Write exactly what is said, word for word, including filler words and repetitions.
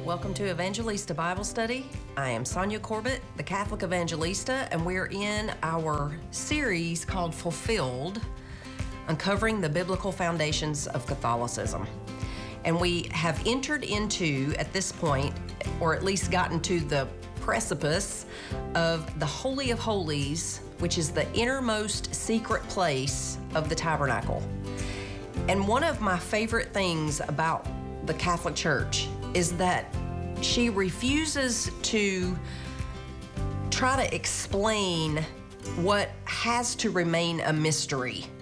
Welcome to Evangelista Bible Study. I am Sonia Corbett, the Catholic Evangelista, and we're in our series called Fulfilled, Uncovering the Biblical Foundations of Catholicism. And we have entered into, at this point, or at least gotten to the precipice of the Holy of Holies, which is the innermost secret place of the tabernacle. And one of my favorite things about the Catholic Church is that she refuses to try to explain what has to remain a mystery.